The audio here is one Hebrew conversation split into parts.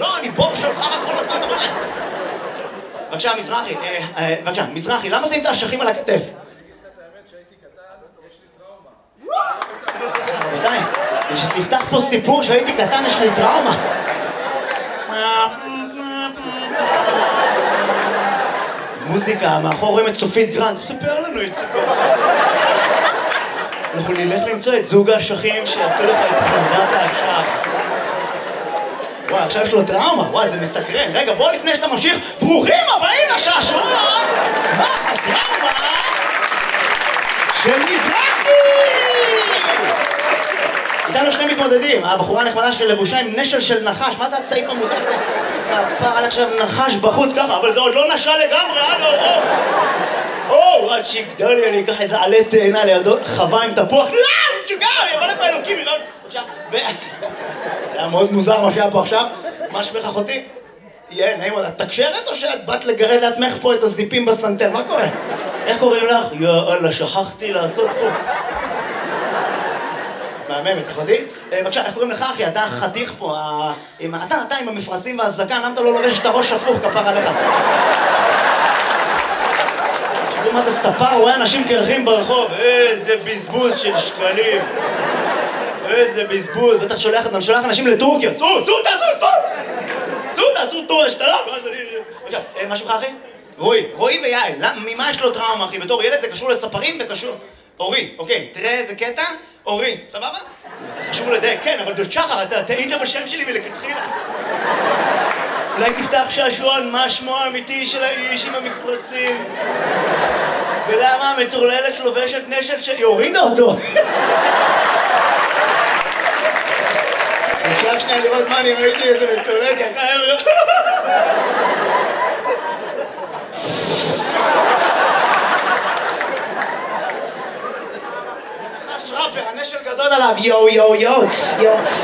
לא, אני בור שלך כל הזמן, רבותיי. בבקשה, מזרחי, מזרחי, למה שמים את האשכים על הכתף? רבותיי, נפתח פה סיפור שהייתי קטן, יש לי טראומה. מוזיקה, מאחור רואים את סופית גרנד, ספר לנו את סיפור. אנחנו נלך למצוא את זוג האשכים שיעשו לך את חמדת האשך. וואי, עכשיו יש לו טראומה, וואי, זה מסקרן. רגע, בוא לפני שאתה ממשיך, ברוכים הבאים לשעשועון! מה הטראומה של מזרחי? איתנו שני מתמודדים, הבחורה נחמדה של לבושה עם נשל של נחש, מה זה הצעיף המוזר הזה? כפר על עכשיו נחש בחוץ ככה, אבל זה עוד לא נשל לגמרי, הלו, עד שיגדל לי, אני אקח איזה עלה תאנה לידו, חווה עם תפוח, לא, שוגר, יבוא לפה אלוקים, בבקשה, זה היה מאוד מוזר מה שהיה פה עכשיו, מה שמך אחותי? יהיה, נעים עוד, את תקשרת או שאת באת לגרד לעצמך פה את הזיפים בסנטר, מה קורה? איך קוראים לך? יאללה, שכחתי לעשות פה. מהממת, אחותי? בבקשה, איך קוראים לך אחי? אתה חתיך פה, אתה עם המפרצים והזקן, למה אתה לא לובש את הראש הפוך כפר עליך? תראו מה זה ספר, הוא רואה אנשים קרחים ברחוב, איזה בזבוז של שקלים, איזה בזבוז, בטח שולח אנשים לטורקיה, תעשו טור השתלה, בבקשה, מה שמך אחי? רועי ויעל, ממה יש לו טראומה אחי? בתור ילד זה קשור לספרים וקשור... אורי, אוקיי, תראה איזה קטע, אורי, סבבה? זה חשוב לדייק, כן, אבל בשחר, אתה טעית בשם שלי מלכתחילה. אולי תפתח שעשועון, מה שמו האמיתי של האיש עם המפרצים? ולמה המטורללת לובשת נשק היא הורידה אותו? אפשר שנייה לראות מה אני ראיתי איזה מטורללת, הנשל גדול עליו, יוץ.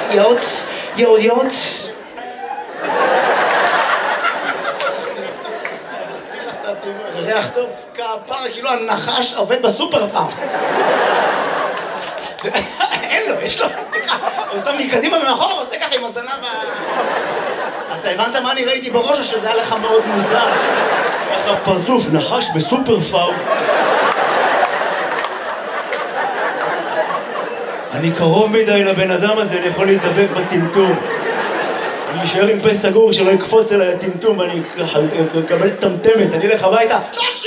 זה ריח טוב, כפרה, כאילו הנחש עובד בסופר פארם. אין לו, יש לו, סליחה, הוא שם לי קדימה ומאחור, עושה ככה עם הזנב אתה הבנת מה אני ראיתי בראש או שזה היה לך מאוד מוזר? ככה פרצוף, נחש בסופר פארם. אני קרוב מדי לבן אדם הזה, אני יכול להתדבק בטמטום. אני אשאר עם פה סגור שלא יקפוץ אליי הטמטום ואני אקבל טמטמת, אני אלך הביתה. שושי!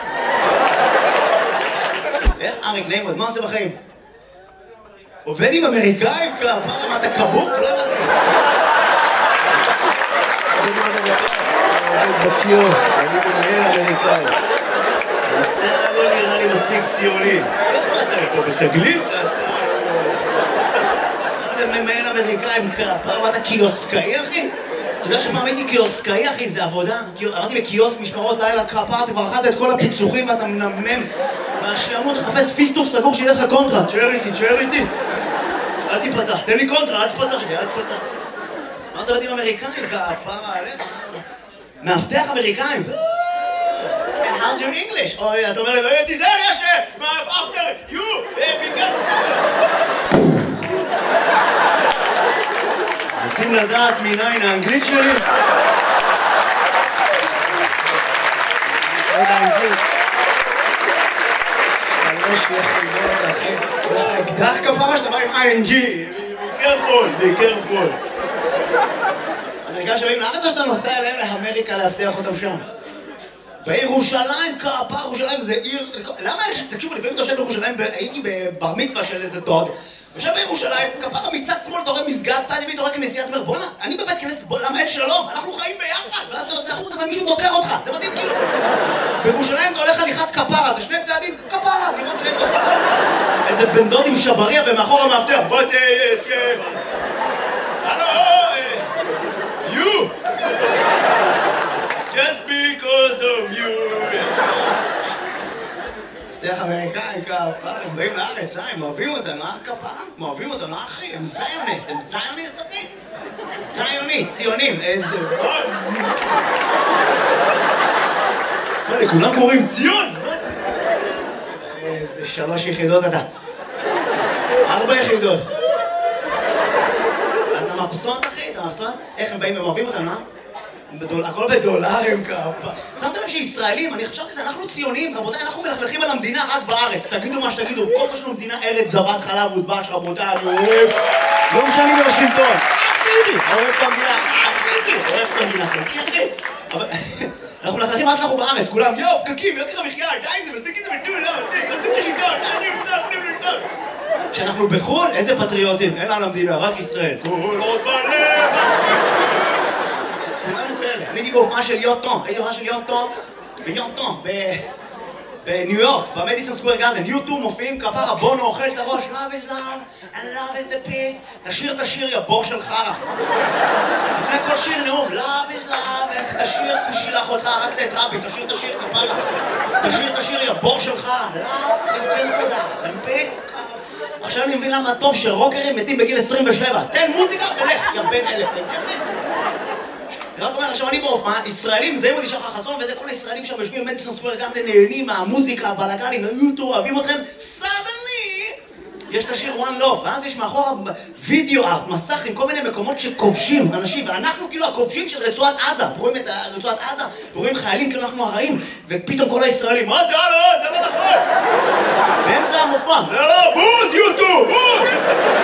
אריק, נעים עוד, מה עושה בחיים? עובד עם אמריקאים? מה, אתה קבוק? לא הבנתי. עובד בקיוס, אני מנהל אמריקאי. אתה לא נראה לי מספיק ציוני. איך מה אתה פה? בתגלית? ממהל אמריקאים כפר, אתה קיוסקאי אחי? אתה יודע שמה הייתי קיוסקאי אחי? זה עבודה? אמרתי בקיוסק משמרות לילה כפר, אתה כבר אכלת את כל הפיצוחים ואתה מנמנם מהשעמות לחפש פיסטור סגור שיהיה לך קונטרה. תשאר איתי אל תיפתח, תן לי קונטרה, אל תפתח לי, מה זה בתים אמריקאים כפר עליך? מאבטח אמריקאים? How's your English? אוי, אתה אומר לי, תיזהר יש, after you, רוצים לדעת מניין האנגלית שלי? עוד האנגלית. יש לי חידות, אחי. יש לך אקדח כפרה שאתה בא עם ING. be careful. אמריקאים שבאים לארץ או שאתה נוסע אליהם לאמריקה להבטיח אותם שם? בירושלים, כפר, ירושלים זה עיר... למה יש... תקשיבו, לפעמים אתה יושב בירושלים, הייתי בבר מצווה של איזה דוד, יושב בירושלים, כפרה מצד שמאל, אתה רואה מסגד, צד ימין, אתה רואה כנסייה, אתה אומר, בוא'נה, אני בבית כנסת, למה אין שלום? אנחנו חיים ביחד, ואז אתה יוצא החוצה ומישהו דוקר אותך, זה מדהים כאילו. בירושלים אתה הולך הליכת כפרה, זה שני צעדים, כפרה, לראות שאין כפרה. איזה בן דוד עם שבריה ומאחור המאבטח, בוא תסכם. You! Just because of you! מפתח אמריקאים כפרה, הם באים לארץ, הם אוהבים אותנו, כפרה? אוהבים אותנו, אחי, הם זיוניסט, אחי? זיוניסט, ציונים, איזה... מה, לכולם קוראים ציון? איזה 3 יחידות אתה. 4 יחידות. אתה מבסוט, אחי? אתה זאת? איך הם באים, הם אוהבים אותנו, הכל בדולרים כפה. שמתם לב שישראלים, אני חשבתי שזה, אנחנו ציונים, רבותיי, אנחנו מלכלכים על המדינה רק בארץ. תגידו מה שתגידו, כל מה שלנו מדינה ארץ זבת חלב ודבש, רבותיי, אני אוהב. לא משנים בשלטון. אוהב את המדינה, אוהב את המדינה, אחי. אנחנו מלכלכים רק שאנחנו בארץ, כולם, יואו, פקקים, יוקר המחיה, די עם זה, מספיק את זה בטול, לא, מספיק את השלטון, כשאנחנו בחו"ל, איזה פטריוטים, אין לנו המדינה, רק ישראל. כולות בלב! כולנו כאלה. אני הייתי בהופעה של יוטון, ביוטון, בניו יורק, במדיסון סקוור גארדן. יוטו מופיעים כפרה, בונו אוכל את הראש, love is love, and love is the peace. תשיר את השיר, יא בור של חרא. לפני כל שיר נאום, love is love, תשיר, תשילח אותך, רק תתרבי, תשיר את השיר כפרה. תשיר את השיר, יא בור של חרא, love is just love, and peace. עכשיו אני מבין למה טוב שרוקרים מתים בגיל 27. תן מוזיקה ולך, יא בן אלף. אני רק אומר, עכשיו אני בהופעה, ישראלים, זה מודי שחר חסון, וזה כל הישראלים שם יושבים במדיסון סקוור גארדן, נהנים מהמוזיקה, הבלגנים, היוטו, אוהבים אתכם, suddenly יש את השיר One Love, ואז יש מאחורה וידאו ארט, מסך עם כל מיני מקומות שכובשים אנשים, ואנחנו כאילו הכובשים של רצועת עזה, רואים את רצועת עזה, ורואים חיילים כאילו אנחנו הרעים, ופתאום כל הישראלים, מה זה, הלו, זה לא נכון! באמצע המופע, לא, בוז, יוטו, בוז!